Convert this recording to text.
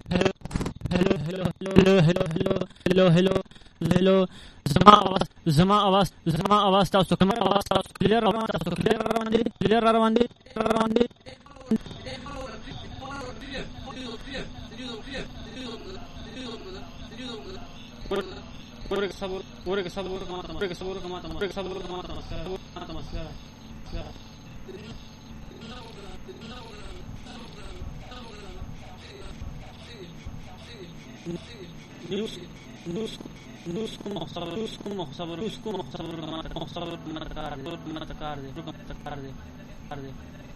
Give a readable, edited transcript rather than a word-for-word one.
हेलो زما आवाज تاسو کومه आवाज تاسو کلیر روان دي نوس کوم صبر